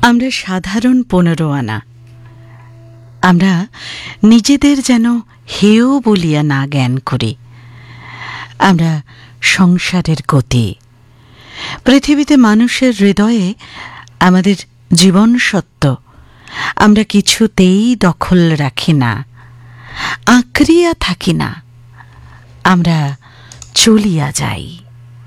আমরা সাধারণ 15 আনা। আমরা নিজেদের যেন হেয় বলিয়া না জ্ঞান করি। আমরা সংসারের গতি, পৃথিবীতে মানুষের হৃদয়ে আমাদের জীবন সত্য আমরা কিছুতেই দখল রাখি না, আঁকড়িয়া থাকি না, আমরা চলিয়া যাই।